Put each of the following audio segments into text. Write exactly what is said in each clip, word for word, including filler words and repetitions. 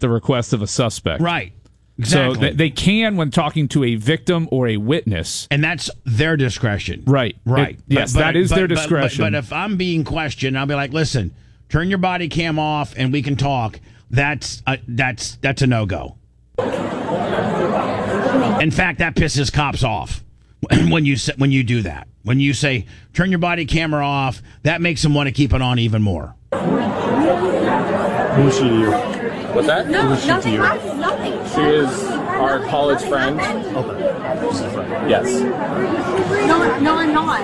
the request of a suspect. Right. Exactly. So they, they can when talking to a victim or a witness. And that's their discretion. Right. Right. It, yes, but, that but, is but, their but, discretion. But, but if I'm being questioned, I'll be like, listen, turn your body cam off and we can talk. That's a, that's that's a no-go. In fact, that pisses cops off when you when you do that. When you say, turn your body camera off, that makes them want to keep it on even more. Who is she to you? What's that? Who is she to you? Nothing. She is our college friend. Okay. She's a friend. Yes. No, no, I'm not.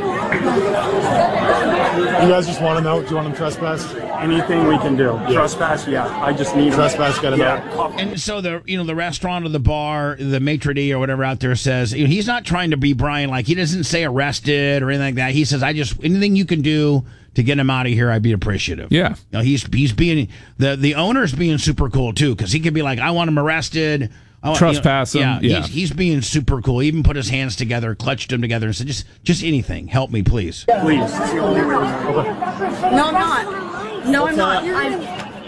You guys just want to know? Do you want them trespassed? Anything we can do. Yeah. Trespass, yeah. I just need trespass. Got to yeah. know. And so the you know the restaurant or the bar, the maitre d' or whatever out there says, you know, he's not trying to be Brian. Like, he doesn't say arrested or anything like that. He says, I just anything you can do to get him out of here, I'd be appreciative. Yeah. You know, he's he's being the the owner's being super cool too, because he could be like, I want him arrested. I want, Trespass you know, him. Yeah, Yeah. He's, he's being super cool. He even put his hands together, clutched them together, and said, just just anything, help me, please. Please. It's the only way. No, I'm not. No, I'm not. I'm,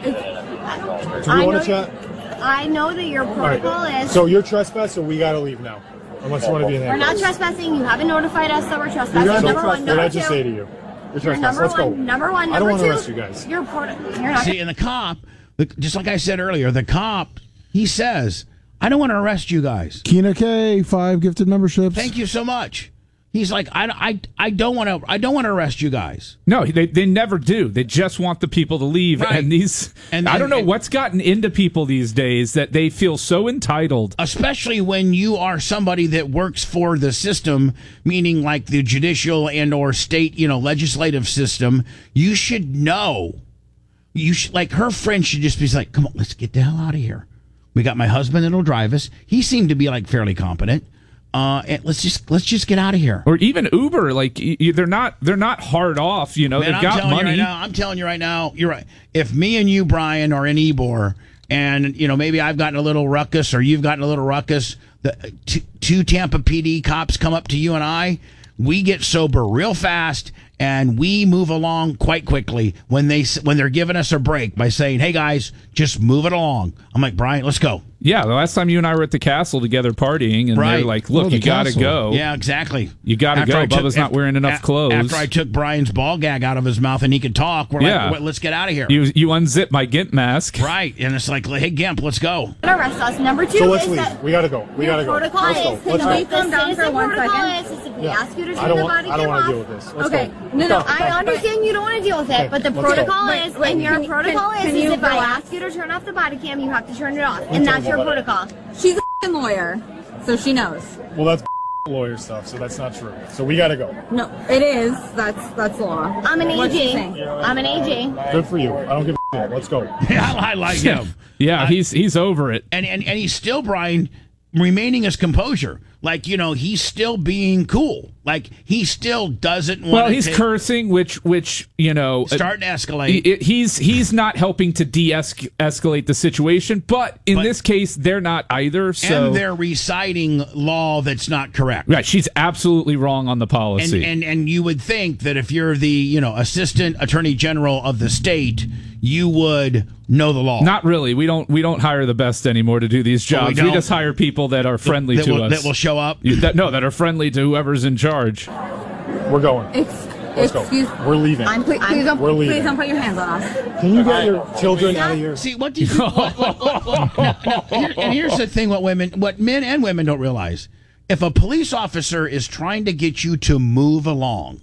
Do we want to chat? I know that your protocol All right. is. So you're trespassed, so we got to leave now. Unless you want to be in there. We're not trespassing. You haven't notified us that we're trespassing. You're Number not one. What Number did I just two. say to you? You're You're trespassed. number Let's go. one. Number one. I don't Number want two. to arrest you guys. You're proto- You're not. See, and the cop, the, just like I said earlier, the cop, he says, I don't want to arrest you guys. Kina K, five gifted memberships. Thank you so much. He's like, I, I, I don't want to. I don't want to arrest you guys. No, they they never do. They just want the people to leave. Right. And these, And- I don't know and- what's gotten into people these days that they feel so entitled. Especially when you are somebody that works for the system, meaning like the judicial and or state, you know, legislative system. You should know. You should, like, her friend should just be like, come on, let's get the hell out of here. We got my husband that'll drive us. He seemed to be like fairly competent. Uh, and let's just let's just get out of here. Or even Uber, like y- y- they're not they're not hard off. You know, Man, they've I'm got telling money. You right now, I'm telling you right now, you're right. If me and you, Brian, are in Ybor, and you know maybe I've gotten a little ruckus, or you've gotten a little ruckus, the two, two Tampa P D cops come up to you and I, we get sober real fast, and we move along quite quickly when they when they're giving us a break by saying, "Hey guys, just move it along." I'm like, Brian, let's go. Yeah, the last time you and I were at the castle together partying, and Right. they're like, "Look, Oh, the you got to castle. go. Yeah, exactly. You got to After go. I took- Bubba's not af- wearing enough a- clothes." After I took Brian's ball gag out of his mouth and he could talk, we're Yeah. like, "Well, let's get out of here." You you unzip my GIMP mask. Right, and it's like, hey, Gimp, let's go. Arrest us. Number two So let's is leave. that We got to go. We got to go. protocol Let's is. go. Let's the, go. the Calm down for citizen one protocol second. is, is if we Yeah. ask you to I turn don't the want. body I don't camera want to off. deal with this. Let's Okay. go. No, Let's no, go. I understand you don't want to deal with it, Okay, but the let's go. protocol Wait, is, wait, and your can you- protocol can- is, can is you if I relax? ask you to turn off the body cam, you have to turn it off, and that's your about it. protocol. She's a f***ing lawyer, so she knows. Well, that's lawyer stuff, so that's not true. So we got to go. No, it is. That's that's the law. I'm an What's she A G. saying? I'm an A G. Good for you. I don't give a shit. Let's go. Yeah, I like him. Yeah, he's he's over it. And, and and he's still, Brian, remaining his composure. Like, you know, he's still being cool. Like, he still doesn't want Well, to he's take, cursing, which which you know, starting to uh, escalate. he- he's he's not helping to de-escalate the situation. But in But- this case, they're not either. So and they're reciting law that's not correct. right, she's absolutely wrong on the And, policy. and and you would think that if you're the, you know, assistant attorney general of the state, you would know the law. Not really. We don't we don't hire the best anymore to do these Oh, we jobs. we, don't? just hire people that are friendly that to will, us. that will show up. You- that, no, that are friendly to whoever's in charge. We're going. Ex- Let's go. excuse. We're leaving. I'm, please, please don't We're leaving. please don't put your hands on us. Can you get your children out of here? See, what do you what, what, what, what, no, no, here- and here's the thing: what women, what men and women don't realize: if a police officer is trying to get you to move along,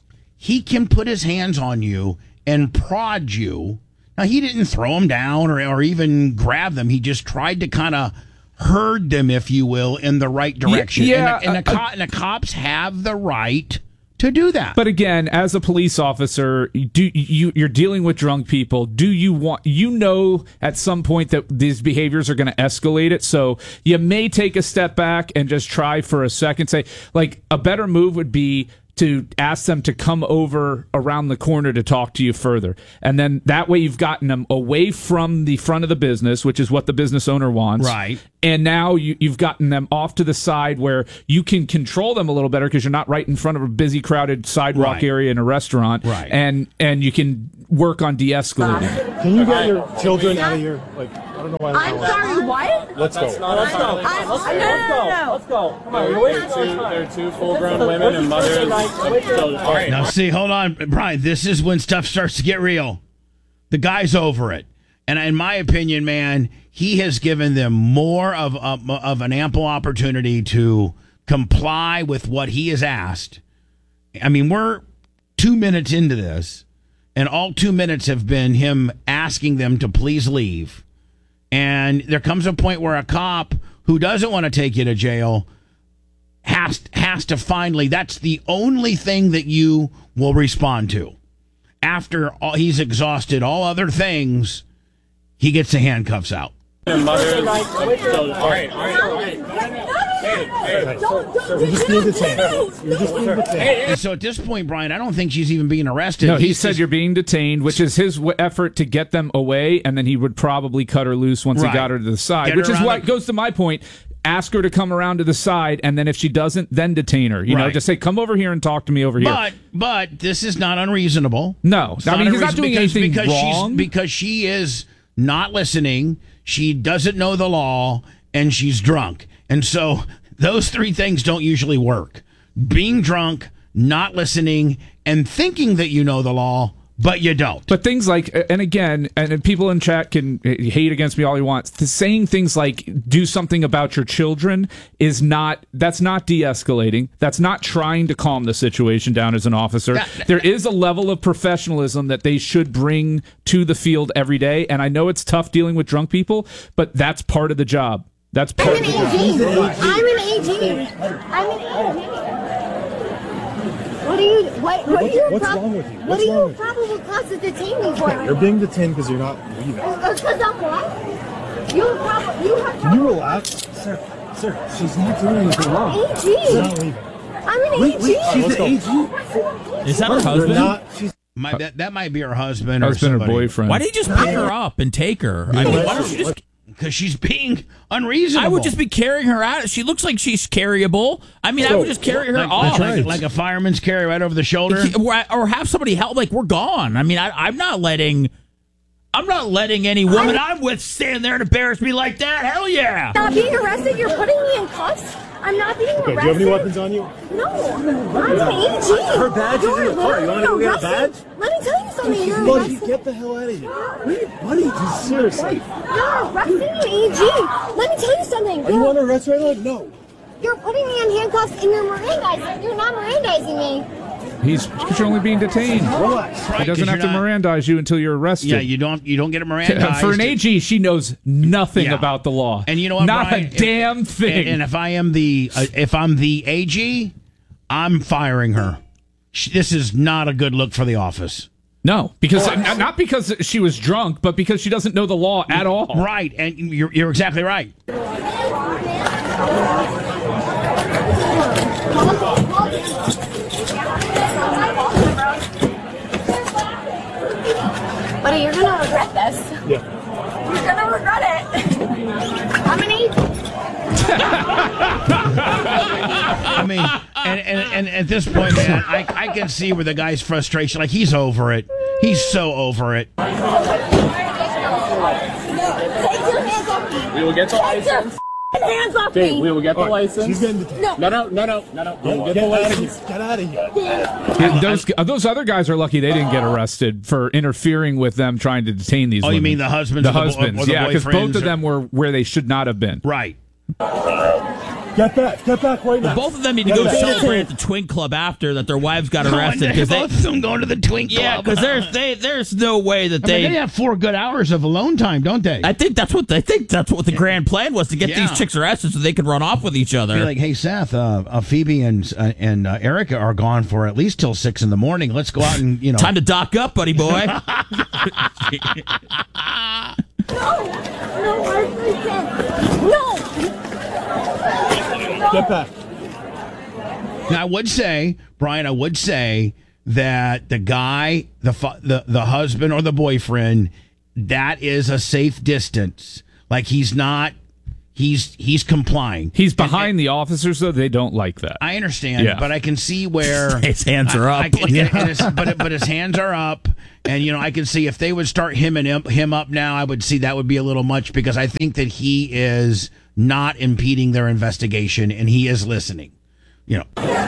he can put his hands on you and prod you. Now, he didn't throw them down or, or even grab them. He just tried to kind of herd them, if you will, in the right direction. yeah, and, the, and, the uh, co- and the cops have the right to do that. But again, as a police officer, do you you're dealing with drunk people? Do you want you know at some point that these behaviors are going to escalate it? So you may take a step back and just try for a second. Say like a better move would be to ask them to come over around the corner to talk to you further. And then that way you've gotten them away from the front of the business, which is what the business owner wants. Right. And now you, you've gotten them off to the side where you can control them a little better because you're not right in front of a busy, crowded sidewalk Right. area in a restaurant. Right. And and you can work on de-escalating it. Can you get your children out of here? Like, don't know why. I'm sorry, what? Let's go. That's not a violent I'm, no, conversation. no, no, no. Let's go. Come on, They're, you're they're two, they're two full-grown women and mothers of children. All right. Now, see, hold on, Brian. This is when stuff starts to get real. The guy's over it. And in my opinion, man, he has given them more of, of, of an ample opportunity to comply with what he has asked. I mean, we're two minutes into this, and all two minutes have been him asking them to please leave. And there comes a point where a cop who doesn't want to take you to jail has, has to finally, that's the only thing that you will respond to. After all, he's exhausted all other things, he gets the handcuffs out. And mothers of children. All right, all right, all right. You're just being detained. You're just being detained. And so at this point, Brian, I don't think she's even being arrested. No, he He's said just- you're being detained, which is his w- effort to get them away, and then he would probably cut her loose once Right. he got her to the side, Get her which is around what the- goes to my point. Ask her to come around to the side, and then if she doesn't, then detain her. You know, Right. just say, come over here and talk to me over here. But but this is not unreasonable. No. It's I mean, he's not unreasonable doing because, anything because wrong. She's, because she is not listening. She doesn't know the law, and she's drunk. And so those three things don't usually work. Being drunk, not listening, and thinking that you know the law, but you don't. But things like, and again, and people in chat can hate against me all he wants. The saying things like "do something about your children" is not. That's not de-escalating. That's not trying to calm the situation down as an officer. That- There is a level of professionalism that they should bring to the field every day. And I know it's tough dealing with drunk people, but that's part of the job. That's part I'm of an the job. A G. I'm an A G. I'm an A G. What do you? What? What are your What's prob- wrong with you? What What's are wrong your with you? probable cause to detain me for? You're being detained because you're not leaving. Because I'm what? You have prob- You have. Can you relax? Sir, sir, she's not doing anything wrong. A G. She's not leaving. I'm an Wait, A G. wait, she's Let's the go. A G. Is that her You're husband? not. She's My, that, that might be her husband, Husband or or somebody. boyfriend. Why did you just pick her up and take her? I mean, why don't you just? Because she's being unreasonable. I would just be carrying her out. She looks like she's carryable. I mean, I would just carry her like, off. like, like a fireman's carry right over the shoulder. or, or have somebody help. Like, we're gone. I mean, I, I'm not letting. I'm not letting any woman I'm with stand there and embarrass me like that. Hell yeah! Not being arrested. You're putting me in cuffs. I'm not being okay. arrested. Do you have any weapons on you? No, I'm an A G. Her badge is in the car. You want me to go get a badge? Let me tell you something. You're Buddy, arresting. get the hell out of here. Buddy, just seriously. You're arresting an A G. Let me tell you something. Are you You're, under arrest right now? No. you're putting me in handcuffs and you're Mirandizing. You're not Mirandizing me. He's because you're only being detained. Relax. Right, He doesn't 'cause have to you're not- Mirandize you until you're arrested. Yeah, you don't. You don't get a Miranda. For an A G, she knows nothing Yeah. about the law, And you know what, Not Brian? a damn thing. And, and if I am the uh, if I'm the A G, I'm firing her. She, this is not a good look for the office. no, because not not because she was drunk, but because she doesn't know the law at all. Right, and you're you're exactly right. Buddy, you're gonna regret this. Yeah. You're gonna regret it. I'm an A G. I mean, and, and, and at this point, man, I, I can see where the guy's frustration. Like, he's over it. He's so over it. Take your hands off me. We will get the Take your license. f***ing hands off Dave, me. we will get the She's license. getting detained. No. No, no, no, no, no, no. We will Get, get the out of here. license. Get out of here. Yeah, those those other guys are lucky they didn't get arrested for interfering with them trying to detain these. Oh, you women. mean the husbands The or the bo- husbands, or the yeah, because both boyfriends of or- them were where they should not have been. Right. Get back. Get back right now. Both of them need to Get go back. celebrate at the Twink Club after that their wives got arrested because because both they. of them going to the Twink Club. Yeah, because there's they there's no way that I they. mean, they have four good hours of alone time, don't they? I think that's what they think. That's what the grand plan was to get Yeah. these chicks arrested so they could run off with each other. Be like, hey Seth, uh, uh, Phoebe and uh, and uh, Erica are gone for at least till six in the morning. Let's go out and you know. Time to dock up, buddy boy. No, no, I can't. No. Get back. Now, I would say, Brian, I would say that the guy, the fu- the the husband or the boyfriend, that is a safe distance. Like he's not He's he's complying. He's behind and, the officers, though. They don't like that. I understand, yeah. but I can see where his hands are up. I, I can, yeah. and his, but but his hands are up, and you know I can see if they would start him and him, him up now, I would see that would be a little much because I think that he is not impeding their investigation and he is listening. You know,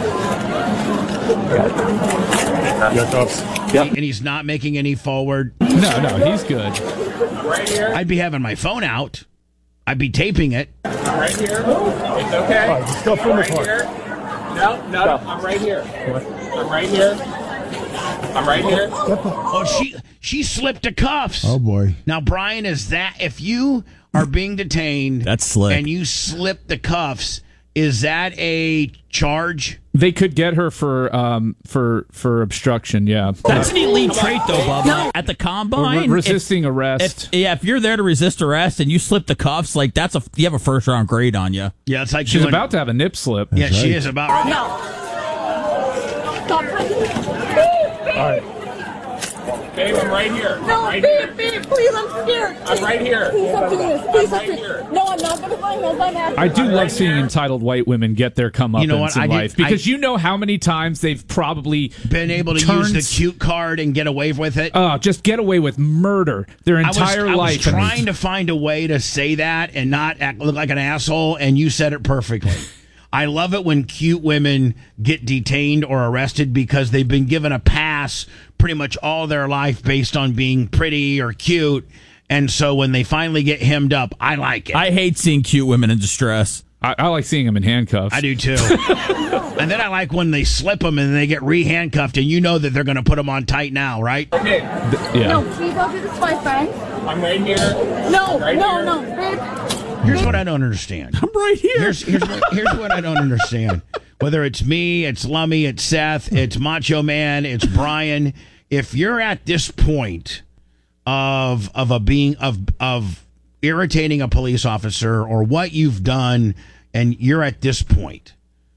Yep. and he's not making any forward. No, no, he's good. Right here. I'd be having my phone out. I'd be taping it. I'm right here. It's okay. All right, just go from I'm the right car. here. No, no, no, I'm right here. I'm right here. I'm right here. Oh, she she slipped the cuffs. Oh boy. Now, Brian, is that if you are being detained That's slick. and you slip the cuffs, is that a charge? They could get her for um for for obstruction. Yeah, That's an elite trait, though, Bubba. At the combine, Re- resisting if, arrest. If, yeah, if you're there to resist arrest and you slip the cuffs, like that's a you have a first round grade on you. Yeah, it's like She's doing, about to have a nip slip. Yeah, That's she right. is about right. No. Stop touching me. All right. Babe, I'm right here. No, right babe, here. babe, please, I'm scared. I'm right here. Please stop doing this. Please I'm stop right doing here. this. No, I'm not going to find those. I'm asking. I do love right seeing here. entitled white women get their comeuppance You know what? in I did- life because I- you know how many times they've probably Been able to turned, use the cute card and get away with it. Oh, just get away with murder their I was, entire I was life. trying to find a way to say that and not act, look like an asshole, and you said it perfectly. I love it when cute women get detained or arrested because they've been given a pass pretty much all their life based on being pretty or cute. And so when they finally get hemmed up, I like it. I, I hate seeing cute women in distress. I, I like seeing them in handcuffs. do too. And then I like when they slip them and they get re-handcuffed and you know that they're going to put them on tight now, right? Okay, Yeah. No, please don't do this to my friend. I'm right here. No, Right no, here. no, babe. Here's what I don't understand. I'm right here. Here's here's what, here's what I don't understand. Whether it's me, it's Lummy, it's Seth, it's Macho Man, it's Brian. If you're at this point of of a being of of irritating a police officer or what you've done, and you're at this point,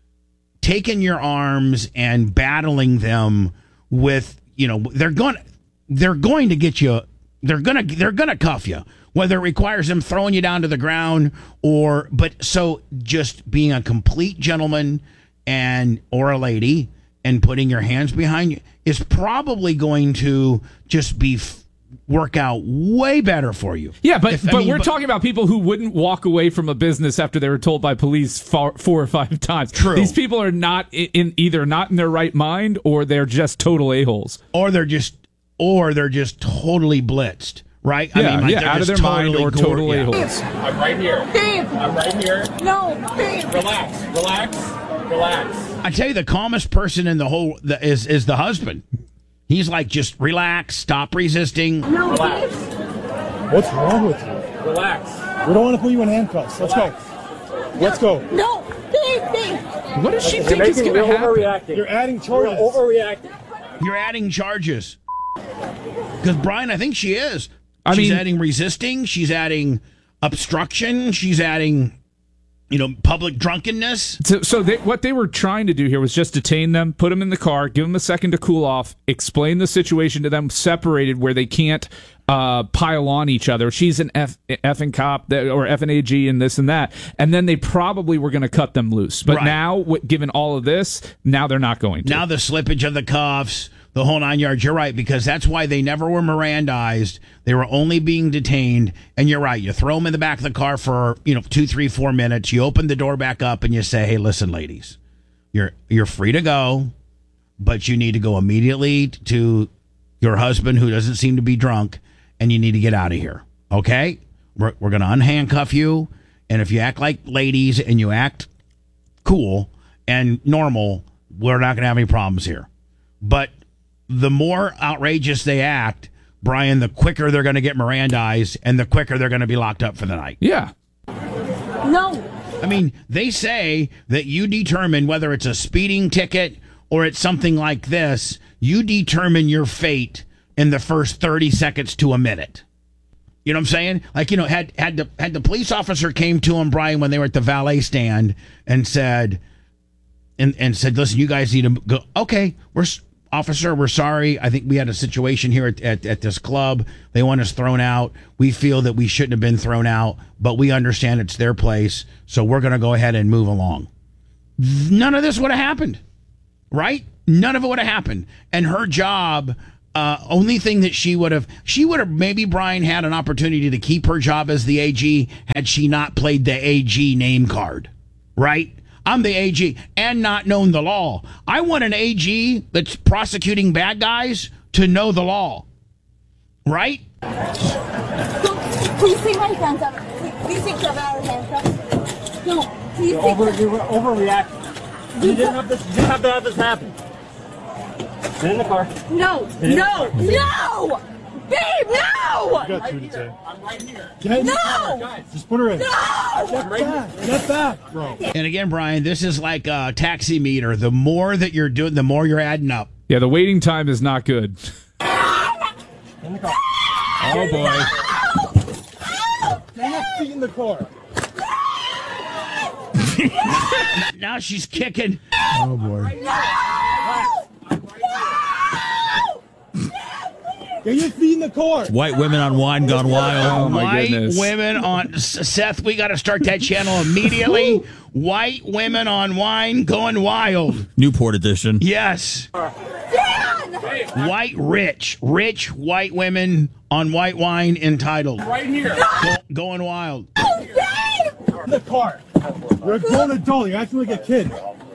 taking your arms and battling them with, you know, they're going they're going to get you. They're gonna they're gonna cuff you. Whether it requires them throwing you down to the ground or, but so just being a complete gentleman and or a lady and putting your hands behind you is probably going to just be f- work out way better for you. Yeah, but If- I but mean, we're but- talking about people who wouldn't walk away from a business after they were told by police four, four or five times. True. These people are not in, in either not in their right mind or they're just total a-holes. or they're just or they're just totally blitzed, right? Yeah, like yeah, they're out of just their mind totally or gore- total yeah. a-holes. I'm right here. Babe. I'm right here. No, babe. Relax, relax, relax. I tell you, the calmest person in the whole the, is is the husband. He's like, just relax, stop resisting. No, Relax, babe. What's wrong with you? relax. We don't want to put you in handcuffs. Let's go. Let's go. No, babe, babe. What does she You're think is making, going to you're happen? overreacting. You're adding charges. You're overreacting. You're adding charges. Because Brian, I think she is. I she's mean- adding resisting. She's adding obstruction. She's adding, you know, public drunkenness. So, so they, what they were trying to do here was just detain them, put them in the car, give them a second to cool off, explain the situation to them separated where they can't uh, pile on each other. She's an F, effing cop that, or F N A G and this and that. And then they probably were going to cut them loose. But Right. now, w- given all of this, now they're not going to. Now the slippage of the cuffs, the whole nine yards. You're right, because that's why they never were Mirandized. They were only being detained. And you're right. You throw them in the back of the car for, you know, two, three, four minutes. You open the door back up and you say, hey, listen, ladies, you're you're free to go, but you need to go immediately to your husband who doesn't seem to be drunk, and you need to get out of here. Okay? We're, we're going to unhandcuff you. And if you act like ladies and you act cool and normal, we're not going to have any problems here. But the more outrageous they act, Brian, the quicker they're going to get Mirandized and the quicker they're going to be locked up for the night. Yeah. No. I mean, they say that you determine whether it's a speeding ticket or it's something like this, you determine your fate in the first thirty seconds to a minute. You know what I'm saying? Like, you know, had had the had the police officer came to him, Brian, when they were at the valet stand and said and and said, "Listen, you guys need to go." Okay, we're officer, we're sorry. I think we had a situation here at, at, at this club. They want us thrown out. We feel that we shouldn't have been thrown out, but we understand it's their place, so we're going to go ahead and move along. None of this would have happened, right? None of it would have happened. And her job, uh, only thing that she would have, she would have maybe, Brian, had an opportunity to keep her job as the A G had she not played the A G name card, right? I'm the A G and not known the law. I want an A G that's prosecuting bad guys to know the law, right? Please take my hands up. Please take your hands up. No, please take Over, you were overreacting. You didn't have this. You didn't have to have this happen. Get in the car. No, no, no! Babe, no! You got two to take. I'm right here. Get in the No! car, guys. Just put her in. No! Get back. Get back, bro. And again, Brian, this is like a taxi meter. The more that you're doing, the more you're adding up. Yeah, the waiting time is not good. In the car. Oh boy. Get your feet in the car. Now she's kicking. Oh boy. Get your feet in the car. White women on wine gone wild. Oh my White goodness. women on Seth. We got to start that channel immediately. White women on wine going wild. Newport edition. Yes. White rich, rich white women on white wine entitled. Right here. Go, going wild. In the car. You're a grown adult. You're acting like a kid.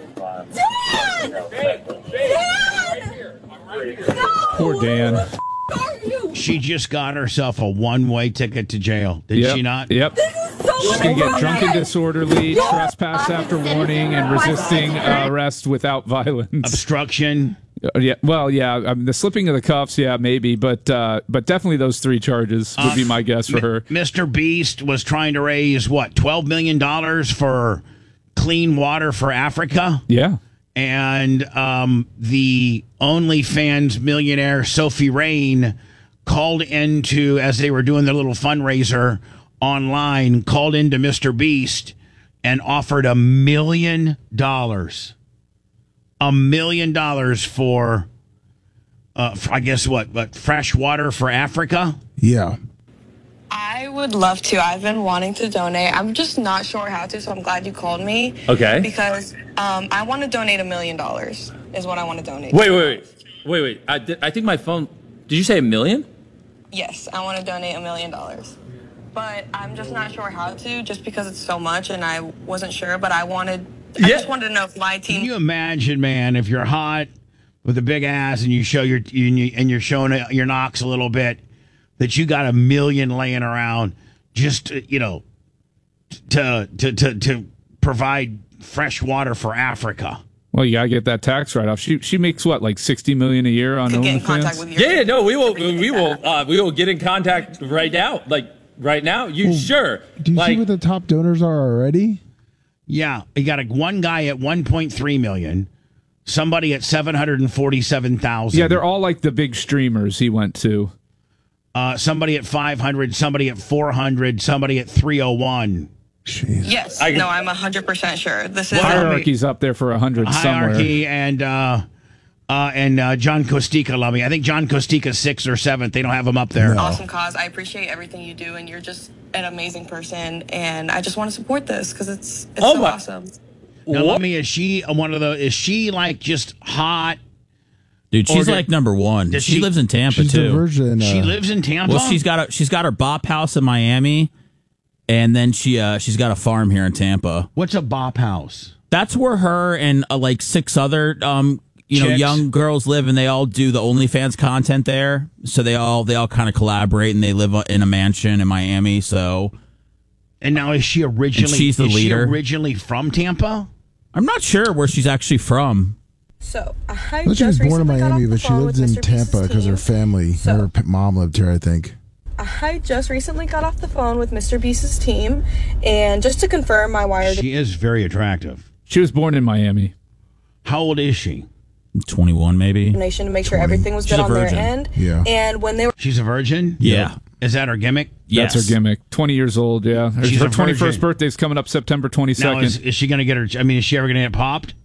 Poor Dan. She just got herself a one-way ticket to jail. Did Yep. she not? Yep. She's going to get drunk and disorderly, trespass after warning, and resisting uh, arrest without violence. Obstruction. Uh, yeah, well, yeah, I mean, the slipping of the cuffs, yeah, maybe, but uh, but definitely those three charges would be my guess for her. Mister Beast was trying to raise, what, twelve million dollars for clean water for Africa? Yeah. And um, the OnlyFans millionaire Sophie Rain called into, as they were doing their little fundraiser online, called into Mister Beast and offered a million dollars. A million dollars for, uh, for, I guess, what, what, fresh water for Africa? Yeah. I would love to. I've been wanting to donate. I'm just not sure how to, so I'm glad you called me. Okay. Because um, I want to donate a million dollars is what I want to donate. Wait, wait, wait. Wait, wait. I, did, I think my phone... Did you say a million? Yes, I want to donate a million dollars. But I'm just not sure how to, just because it's so much, and I wasn't sure, but I wanted... I Yeah. just wanted to know if my team... Can you imagine, man, if you're hot with a big ass and you show your and you- and you're showing your knocks a little bit, that you got a million laying around just to, you know, to to to to provide fresh water for Africa. Well, you gotta get that tax write off. She she makes what, like sixty million a year on could get in contact OnlyFans? with your... Yeah, yeah, no, we will we will uh, we will get in contact right now. Like right now. You sure? Do you like, see what the top donors are already? Yeah, you got a, one guy at one point three million, somebody at seven hundred and forty-seven thousand. Yeah, they're all like the big streamers he went to. uh, somebody at five hundred, somebody at four hundred, somebody at three oh one. Jeez. Yes, I can- no, I'm one hundred percent sure. This is... Hierarchy's up there for a hundred somewhere. Hierarchy and uh, uh, and uh, John Costica love me. I think John Costica's sixth or seventh. They don't have him up there. No. awesome cause. I appreciate everything you do, and you're just an amazing person, and I just want to support this because it's it's Oh so my- awesome. Now, let me. Is she one of the? Is she like just hot? Dude, she's Or did- like number one. does She, she- lives in Tampa She's too. the virgin. Uh, She lives in Tampa. Well, she's got a she's got her bop house in Miami, and then she uh she's got a farm here in Tampa. What's a bop house? That's where her and uh, like six other um you know Chicks? young girls live, and they all do the OnlyFans content there. So they all they all kind of collaborate, and they live in a mansion in Miami. So And now is she originally? And she's the is leader. She originally from Tampa? I'm not sure where she's actually from. So I I thought she was just born in recently got Miami, off the but she phone lived with in Mister Beast's Tampa because her team. family, So- her p- mom lived here, I think. I just recently got off the phone with Mister Beast's team, and just to confirm, my wire She is very attractive. She was born in Miami. How old is she? twenty-one, maybe. donation to make sure twenty. everything was She's good a on their virgin. end. Yeah. And when they were She's a virgin. Yeah. Is that her gimmick? Yes. That's her gimmick. twenty years old, yeah. Her, She's her a twenty-first virgin. birthday's coming up September twenty-second. Now is, is she going to get her? I mean, is she ever going to get popped?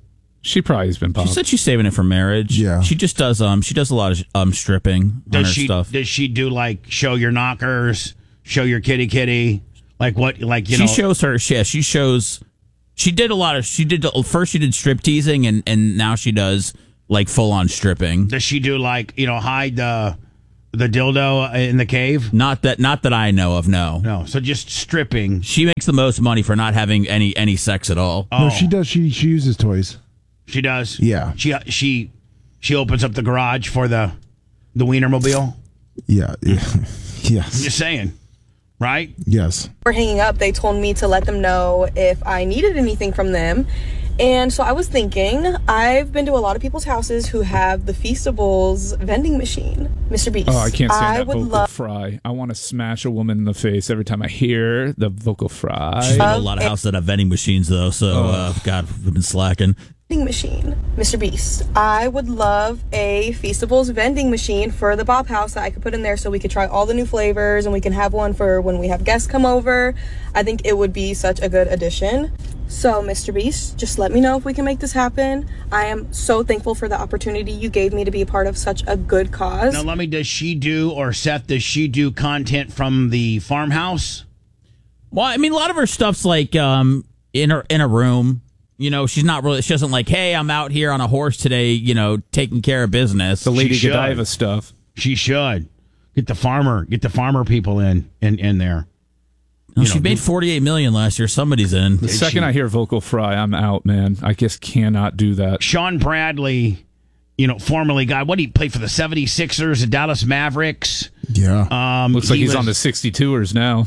She probably has been She popped. said she's saving it for marriage. Yeah. She just does um she does a lot of um stripping on Does her she stuff. does she do like show your knockers, show your kitty kitty, like what like you she know? shows her yeah, she shows she did a lot of she did first she did strip teasing and and now she does like full on stripping. Does she do like you know hide the the dildo in the cave? Not that not that I know of, no. No, so just stripping. She makes the most money for not having any any sex at all. Oh, No, she does. She she uses toys. she does. Yeah. She she she opens up the garage for the the Wienermobile. Yeah. yeah. I'm yes. just saying, right? Yes. We're hanging up, they told me to let them know if I needed anything from them. And so I was thinking, I've been to a lot of people's houses who have the Feastables vending machine. Mister Beast. Oh, I can't stand I that would vocal love fry. I want to smash a woman in the face every time I hear the vocal fry. She's been to a lot of houses that have vending machines though, so uh, God, we've been slacking. vending machine. Mister Beast. I would love a Feastables vending machine for the Bob House that I could put in there so we could try all the new flavors and we can have one for when we have guests come over. I think it would be such a good addition. So, Mister Beast, just let me know if we can make this happen. I am so thankful for the opportunity you gave me to be a part of such a good cause. Now, let me. Does she do or Seth? Does she do content from the farmhouse? Well, I mean, a lot of her stuff's like um in her in a room. You know, she's not really. She doesn't like, hey, I'm out here on a horse today. You know, taking care of business. The Lady She should. Godiva stuff. She should get the farmer, get the farmer people in in in there. No, you she know, made forty-eight million last year. Somebody's in. The second I hear vocal fry, I'm out, man. I just cannot do that. Sean Bradley, you know, formerly guy. What did he play for the seventy-sixers, the Dallas Mavericks? Yeah. Um, Looks like he he's was- on the sixty-twoers now.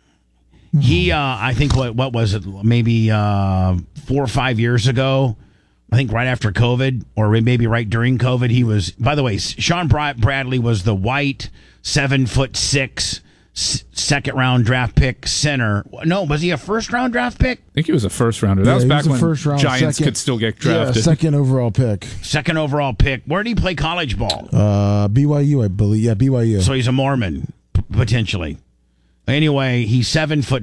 He, uh, I think, what what was it? Maybe uh, four or five years ago. I think right after COVID, or maybe right during COVID, he was. By the way, Sean Bra- Bradley was the white, seven foot six, s- second round draft pick center. No, was he a first round draft pick? I think he was a first rounder. That Yeah, was he back a when first round, Giants second- could still get Yeah, drafted. second overall pick. Second overall pick. Where did he play college ball? Uh, B Y U, I believe. Yeah, B Y U. So he's a Mormon, p- potentially. Anyway, he's seven foot